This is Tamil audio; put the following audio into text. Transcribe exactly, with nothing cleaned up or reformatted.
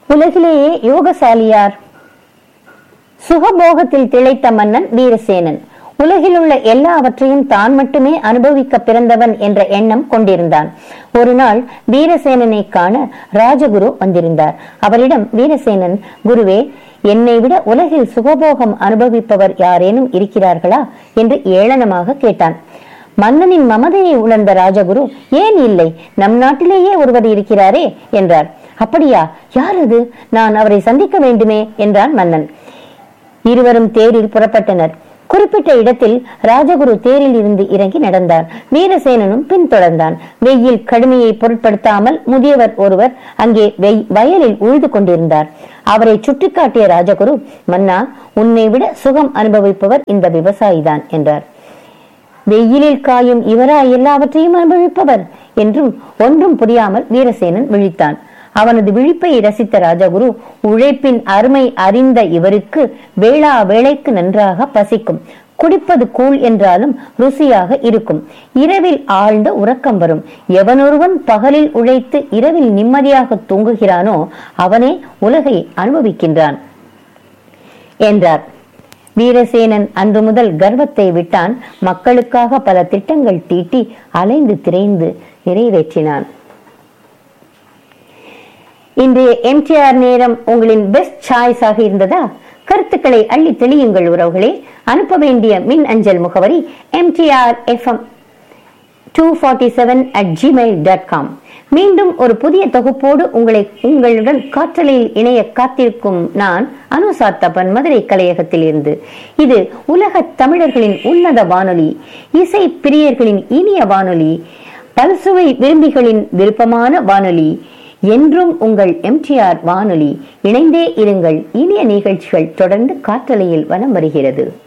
உலகிலேயே யோகசாலியார்? சுகபோகத்தில் திளைத்த மன்னன் வீரசேனன் உலகில் உள்ள எல்லாவற்றையும் தான் மட்டுமே அனுபவிக்க பிறந்தவன் என்ற எண்ணம் கொண்டிருந்தான். ஒரு நாள் வீரசேனனை காண ராஜகுரு வந்திருந்தார். அவரிடம் வீரசேனன், குருவே, என்னை விட உலகில் சுகபோகம் அனுபவிப்பவர் யாரேனும் இருக்கிறார்களா என்று ஏளனமாக கேட்டான். மன்னனின் மமதையை உணர்ந்த ராஜகுரு, ஏன் இல்லை, நம் நாட்டிலேயே ஒருவர் இருக்கிறாரே என்றார். அப்படியா, யார் அது? நான் அவரை சந்திக்க வேண்டுமே என்றான் மன்னன். இருவரும் தேரில் புறப்பட்டனர். குறிப்பிட்ட இடத்தில் ராஜகுரு தேரில் இருந்து இறங்கி நடந்தார். வீரசேனனும் பின்தொடர்ந்தான். வெயில் கடுமையை பொருட்படுத்தாமல் முதியவர் ஒருவர் அங்கே வயலில் உழுது கொண்டிருந்தார். அவரை சுட்டிக்காட்டிய ராஜகுரு, மன்னா, உன்னை விட சுகம் அனுபவிப்பவர் இந்த விவசாயிதான் என்றார். வெயிலில் காயும் இவரா எல்லாவற்றையும் அனுபவிப்பவர் என்றும் ஒன்றும் புரியாமல் வீரசேனன் விழித்தான். அவனது விழிப்பை ரசித்த ராஜகுரு, உழைப்பின் அருமை அறிந்த இவருக்கு வேளா வேளைக்கு நன்றாக பசிக்கும், குடிப்பது கூழ் என்றாலும் ருசியாக இருக்கும், இரவில் ஆழ்ந்த உறக்கம் வரும், எவனொருவன் பகலில் உழைத்து இரவில் நிம்மதியாக தூங்குகிறானோ அவனே உலகை அனுபவிக்கின்றான் என்றார். வீரசேனன் அன்று முதல் கர்வத்தை விட்டான். மக்களுக்காக பல திட்டங்கள் தீட்டி அலைந்து திரைந்து நிறைவேற்றினான். இன்றைய எம்டிஆர் நேரம் உங்களின் பெஸ்ட் சாய்ஸ் ஆக இருந்ததா? கருத்துக்களை அள்ளி தெளியுங்கள் உறவுகளே. அனுப்ப வேண்டிய மின் அஞ்சல் முகவரி MTR FM two forty seven at Gmail dot com. மீண்டும் ஒரு புதிய தொகுப்போடு உங்களை உங்களுடன் காற்றலையில் இணைய காத்திருக்கும் நான் அனுசாத்தப்பன், மதுரை கலையகத்தில் இருந்து. இது உலக தமிழர்களின் உன்னத வானொலி, இசை பிரியர்களின் இனிய வானொலி, பல்சுவை விரும்பிகளின் விருப்பமான வானொலி, என்றும் உங்கள் எம்டிஆர் வானொலி. இணைந்தே இருங்கள். இனிய நிகழ்ச்சிகள் தொடர்ந்து காற்றலையில் வலம் வருகிறது.